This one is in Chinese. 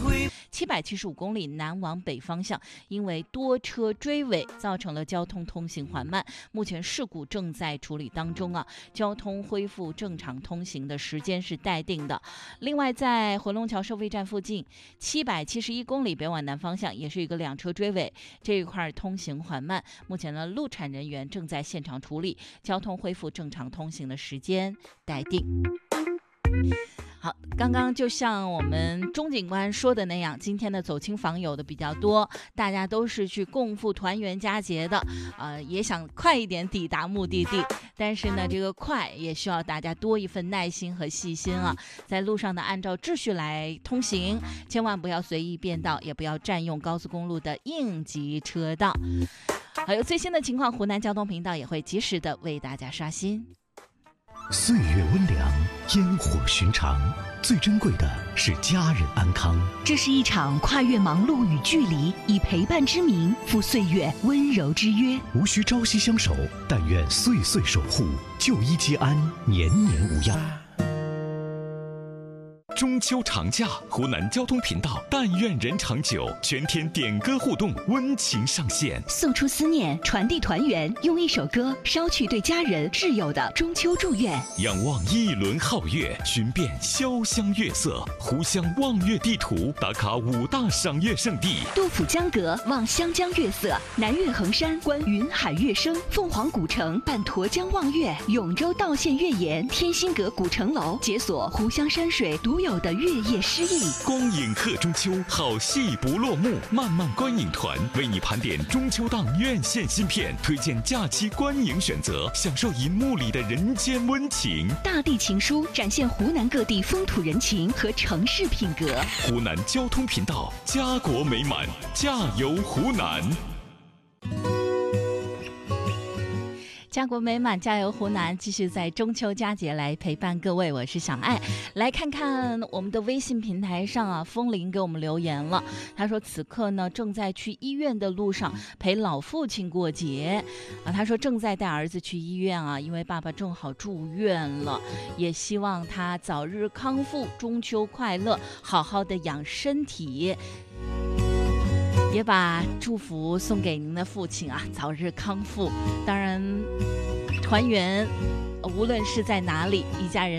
775公里南往北方向，因为多车追尾，造成了交通通行缓慢。目前事故正在处理当中啊，交通恢复正常通行的时间是待定的。另外，在回龙桥收费站附近，771公里北往南方向也是一个2车追尾，这一块通行缓慢。目前呢，路产人员正在现场处理，交通恢复正常通行的时间待定。好，刚刚就像我们钟警官说的那样，今天的走亲访友的比较多，大家都是去共赴团圆佳节的，也想快一点抵达目的地，但是呢，这个快也需要大家多一份耐心和细心啊，在路上呢按照秩序来通行，千万不要随意变道，也不要占用高速公路的应急车道。还有最新的情况，湖南交通频道也会及时的为大家刷新。 岁月温凉，烟火寻常，最珍贵的是家人安康。 这是一场跨越忙碌与距离，以陪伴之名赴岁月温柔之约。 无需朝夕相守，但愿岁岁守护，就医皆安，年年无恙。 中秋长假，湖南交通频道但愿人长久全天点歌互动温情上线， 送出思念，传递团圆，用一首歌捎去对家人挚友的中秋祝愿。 仰望一轮皓月，寻遍潇湘月色，湖湘望月地图打卡5大赏月胜地。 杜甫江阁望湘江月色，南岳衡山观云海月声，凤凰古城伴沱江望月，永州道县月岩天心阁古城楼解锁湖湘山水独有的月夜诗意。 光影贺中秋，好戏不落幕。漫漫观影团为你盘点中秋档院线新片，推荐假期观影选择，享受银幕里的人间温情。 大地情书展现湖南各地风土人情和城市品格。 湖南交通频道，家国美满，加油湖南！ 家国美满，加油湖南！继续在中秋佳节来陪伴各位，我是小爱。来看看我们的微信平台上啊，风铃给我们留言了，他说此刻呢正在去医院的路上陪老父亲过节啊，他说正在带儿子去医院啊，因为爸爸正好住院了，也希望他早日康复，中秋快乐，好好的养身体。也把祝福送给您的父亲啊，早日康复。当然，团圆，无论是在哪里，一家人